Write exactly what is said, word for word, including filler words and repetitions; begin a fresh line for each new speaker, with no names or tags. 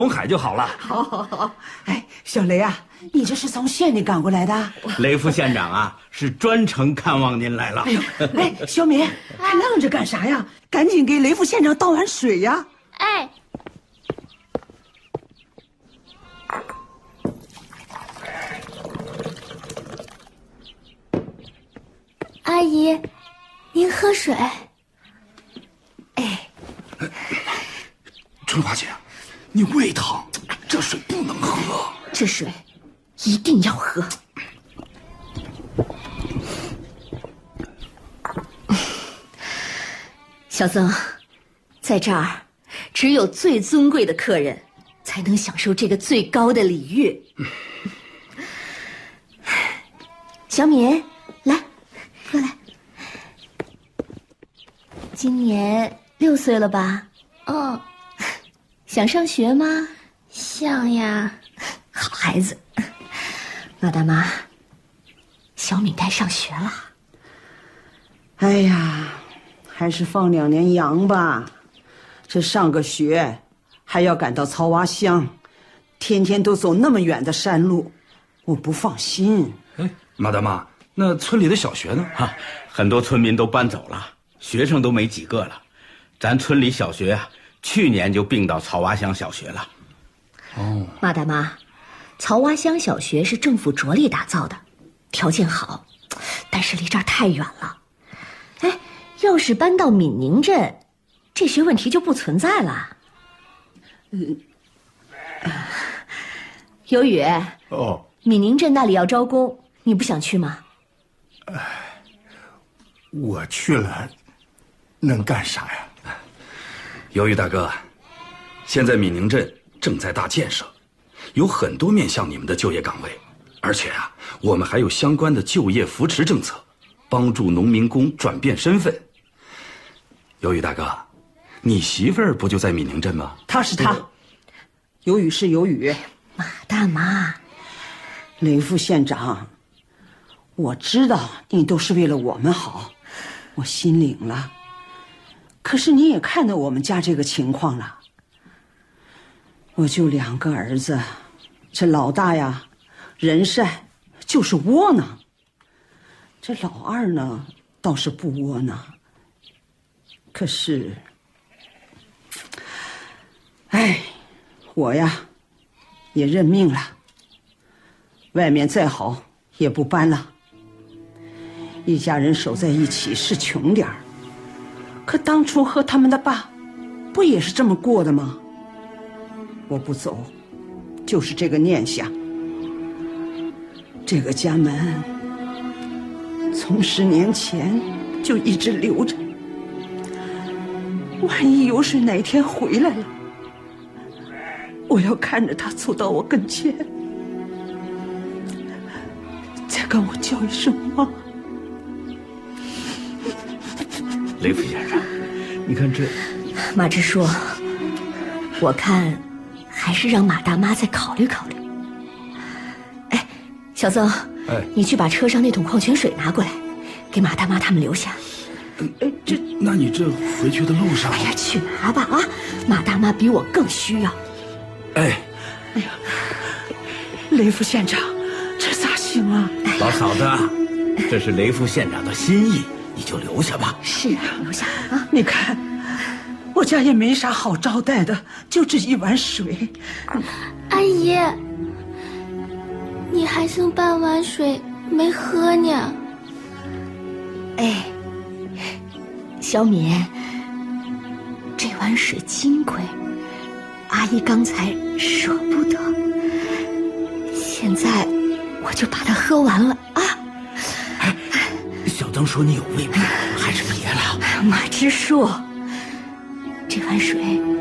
红海就好了。
好，好，好。哎，小雷啊，你这是从县里赶过来的？
雷副县长啊，是专程看望您来了。
哎呦，哎，小敏，还愣着干啥呀？赶紧给雷副县长倒碗水呀！
哎。阿姨，您喝水。哎，
春华姐，你胃疼，这水不能喝。
这水一定要喝。小曾，在这儿，只有最尊贵的客人才能享受这个最高的礼遇。嗯、小敏，来。过来，今年六岁了吧？
嗯，
想上学吗？
想呀。
好孩子，马大妈，小敏该上学了。
哎呀，还是放两年羊吧。这上个学，还要赶到曹洼乡，天天都走那么远的山路，我不放心。
哎，马大妈。那村里的小学呢？
哈，很多村民都搬走了，学生都没几个了。咱村里小学啊，去年就并到曹洼乡小学了。
哦，马大妈，曹洼乡小学是政府着力打造的，条件好，但是离这儿太远了。哎，要是搬到闽宁镇，这些问题就不存在了。嗯，有雨。
哦，
闽宁镇那里要招工，你不想去吗？
哎，我去了，能干啥呀？
由于大哥，现在闽宁镇正在大建设，有很多面向你们的就业岗位，而且啊，我们还有相关的就业扶持政策，帮助农民工转变身份。由于大哥，你媳妇儿不就在闽宁镇吗？
他是他，有雨是有雨。
马大妈，
雷副县长。我知道你都是为了我们好，我心领了。可是你也看到我们家这个情况了，我就两个儿子，这老大呀，人善就是窝囊，这老二呢倒是不窝囊。可是，哎，我呀也认命了，外面再好也不搬了。一家人守在一起是穷点儿，可当初和他们的爸不也是这么过的吗？我不走就是这个念想。这个家门从十年前就一直留着，万一有谁哪天回来了，我要看着他走到我跟前，再跟我叫一声妈。
雷副先生，你看这，
马支书，我看还是让马大妈再考虑考虑。哎，小曾，
哎，
你去把车上那桶矿泉水拿过来，给马大妈他们留下。
哎，这，那你这回去的路上，
哎呀，去拿吧啊！马大妈比我更需要。
哎，
哎呀，雷副县长，这咋行啊？
老嫂子，这是雷副县长的心意。你就留下吧。
是啊，留下啊！
你看，我家也没啥好招待的，就这一碗水。
阿姨，你还剩半碗水没喝呢。
哎，小敏，这碗水金贵，阿姨刚才舍不得，现在我就把它喝完了啊！
哎，小曾说你有胃病，还是别了。
马支书，这碗水